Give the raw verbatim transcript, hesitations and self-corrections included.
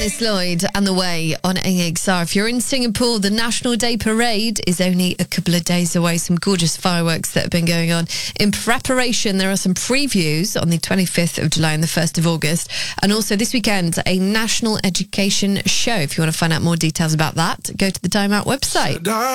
Dennis Lloyd and The Way on A X R. If you're in Singapore, the National Day Parade is only a couple of days away. Some gorgeous fireworks that have been going on. In preparation, there are some previews on the twenty-fifth of July and the first of August. And also this weekend, a national education show. If you want to find out more details about that, go to the Time Out website.